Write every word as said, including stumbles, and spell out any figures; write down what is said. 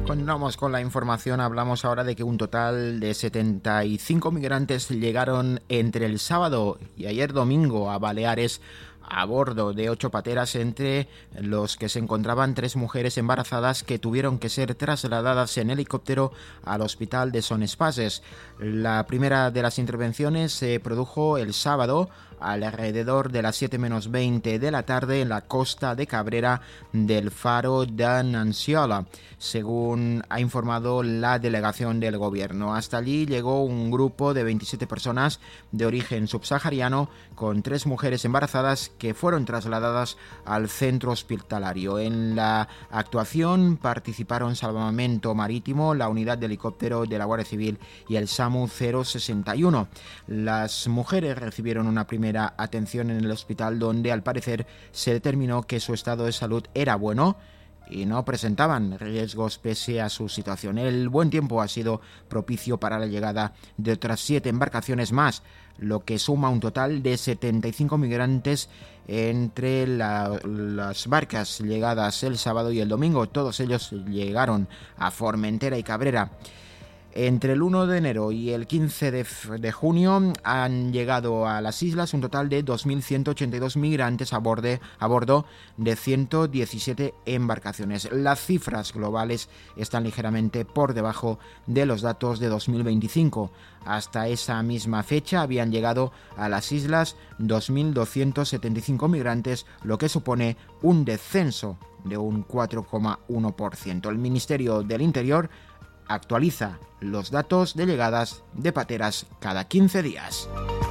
Continuamos con la información. Hablamos ahora de que un total de setenta y cinco migrantes llegaron entre el sábado y ayer domingo a Baleares a bordo de ocho pateras, entre los que se encontraban tres mujeres embarazadas que tuvieron que ser trasladadas en helicóptero al hospital de Son Espases. La primera de las intervenciones se produjo el sábado alrededor de las siete menos veinte de la tarde en la costa de Cabrera del Faro d'Anciola, según ha informado la delegación del gobierno. Hasta allí llegó un grupo de veintisiete personas de origen subsahariano con tres mujeres embarazadas que fueron trasladadas al centro hospitalario. En la actuación participaron Salvamento Marítimo, la unidad de helicóptero de la Guardia Civil y el SAMU cero sesenta y uno. Las mujeres recibieron una primera atención en el hospital, donde al parecer se determinó que su estado de salud era bueno y no presentaban riesgos pese a su situación. El buen tiempo ha sido propicio para la llegada de otras siete embarcaciones más, lo que suma un total de setenta y cinco migrantes entre la, las barcas llegadas el sábado y el domingo. Todos ellos llegaron a Formentera y Cabrera. Entre el uno de enero y el quince de junio han llegado a las islas un total de dos mil ciento ochenta y dos migrantes a, borde, a bordo de ciento diecisiete embarcaciones. Las cifras globales están ligeramente por debajo de los datos de dos mil veinticinco. Hasta esa misma fecha habían llegado a las islas dos mil doscientos setenta y cinco migrantes, lo que supone un descenso de un cuatro coma uno por ciento. El Ministerio del Interior actualiza los datos de llegadas de pateras cada quince días.